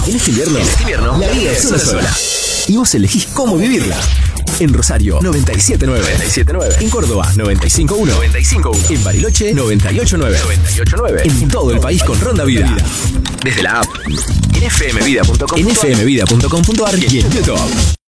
En este invierno, la vida es una sola. Y vos elegís cómo vivirla. En Rosario, 97.9. En Córdoba, 95.1. En Bariloche, 98.9. En todo el país con Ronda Vida. Desde la app, en fmvida.com.ar y en YouTube.